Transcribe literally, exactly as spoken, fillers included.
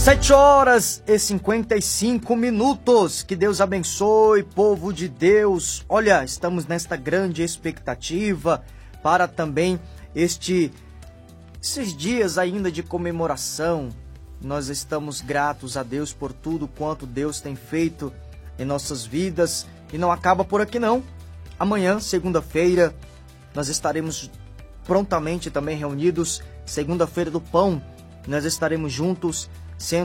Sete horas e cinquenta e cinco minutos. Que Deus abençoe, povo de Deus. Olha, estamos nesta grande expectativa para também este, esses dias ainda de comemoração. Nós estamos gratos a Deus por tudo quanto Deus tem feito em nossas vidas. E não acaba por aqui não. Amanhã, segunda-feira, nós estaremos prontamente também reunidos. Segunda-feira do Pão, nós estaremos juntos, sendo